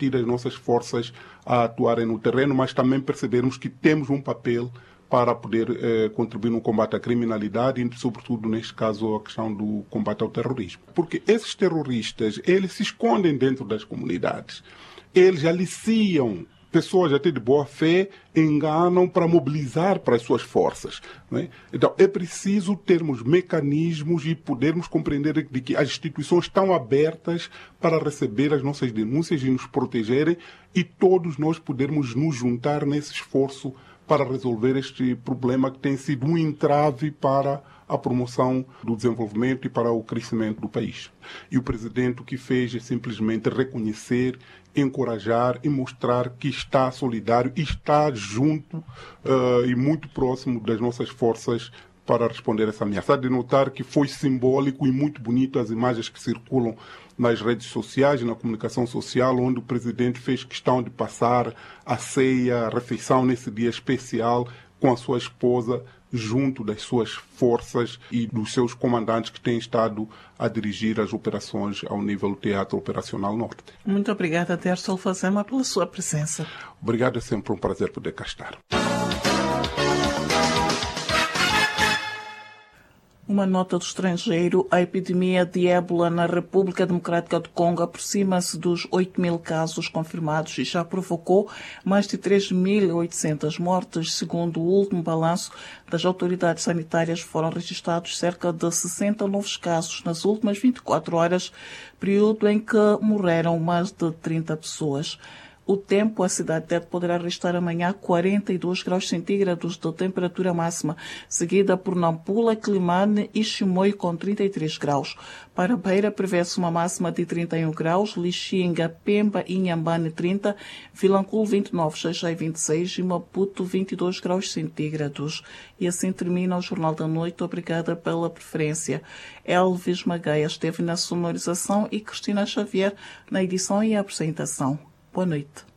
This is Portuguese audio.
assistir as nossas forças a atuarem no terreno, mas também percebermos que temos um papel para poder contribuir no combate à criminalidade e, sobretudo, neste caso, a questão do combate ao terrorismo. Porque esses terroristas, eles se escondem dentro das comunidades. Eles aliciam pessoas até de boa fé, enganam para mobilizar para as suas forças. Não é? Então, é preciso termos mecanismos e podermos compreender de que as instituições estão abertas para receber as nossas denúncias e nos protegerem, e todos nós podermos nos juntar nesse esforço para resolver este problema que tem sido um entrave para a promoção do desenvolvimento e para o crescimento do país. E o Presidente o que fez é simplesmente reconhecer, encorajar e mostrar que está solidário e está junto e muito próximo das nossas forças para responder a essa ameaça. Há de notar que foi simbólico e muito bonito as imagens que circulam nas redes sociais e na comunicação social, onde o Presidente fez questão de passar a ceia, a refeição nesse dia especial com a sua esposa, junto das suas forças e dos seus comandantes que têm estado a dirigir as operações ao nível do Teatro Operacional Norte. Muito obrigada, Terçol Fazema, pela sua presença. Obrigado, é sempre um prazer poder cá estar. Uma nota do estrangeiro: a epidemia de ébola na República Democrática do Congo aproxima-se dos 8.000 casos confirmados e já provocou mais de 3.800 mortes. Segundo o último balanço das autoridades sanitárias, foram registrados cerca de 60 novos casos nas últimas 24 horas, período em que morreram mais de 30 pessoas. O tempo: a cidade de Tete poderá registrar amanhã 42 graus centígrados de temperatura máxima, seguida por Nampula, Climane e Chimoio com 33 graus. Para Beira prevê-se uma máxima de 31 graus, Lixinga, Pemba e Inhambane 30, Vilanculo 29, Xaixai 26 e Maputo 22 graus centígrados. E assim termina o Jornal da Noite. Obrigada pela preferência. Elvis Magaia esteve na sonorização e Cristina Xavier na edição e apresentação. Boa noite.